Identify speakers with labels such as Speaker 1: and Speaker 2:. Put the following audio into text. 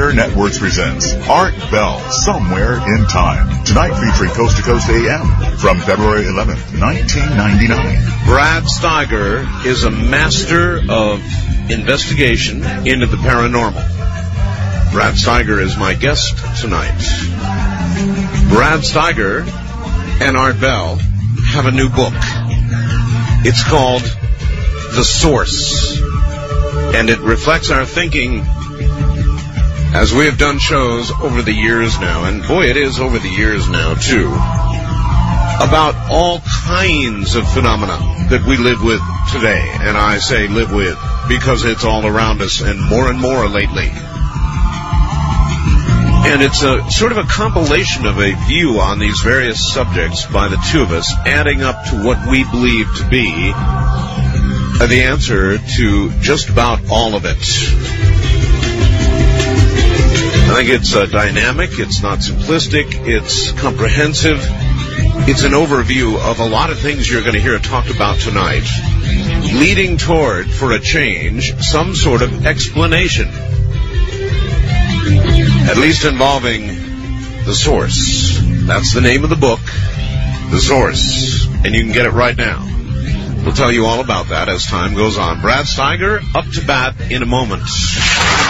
Speaker 1: Steiger Networks presents Art Bell, Somewhere in Time. Tonight featuring Coast to Coast AM from February 11th, 1999.
Speaker 2: Brad Steiger is a master of investigation into the paranormal. Brad Steiger is my guest tonight. Brad Steiger and Art Bell have a new book. It's called The Source, and it reflects our thinking as we have done shows over the years now, and boy, it is over the years now, too, about all kinds of phenomena that we live with today. And I say live with because it's all around us and more lately. And it's a sort of a compilation of a view on these various subjects by the two of us, adding up to what we believe to be the answer to just about all of it. I think it's dynamic, it's not simplistic, it's comprehensive. It's an overview of a lot of things you're going to hear talked about tonight, leading toward, for a change, some sort of explanation, at least involving the source. That's the name of the book, The Source, and you can get it right now. We'll tell you all about that as time goes on. Brad Steiger, up to bat in a moment.